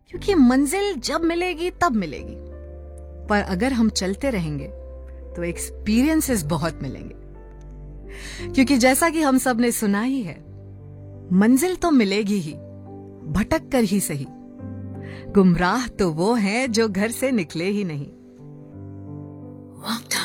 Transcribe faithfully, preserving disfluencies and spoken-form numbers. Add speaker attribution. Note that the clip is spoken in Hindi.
Speaker 1: क्योंकि मंजिल जब मिलेगी तब मिलेगी, पर अगर हम चलते रहेंगे तो एक्सपीरियंसेस बहुत मिलेंगे। क्योंकि जैसा कि हम सब ने सुना ही है, मंजिल तो मिलेगी ही, भटक कर ही सही। गुमराह तो वो हैं जो घर से निकले ही नहीं। वक्त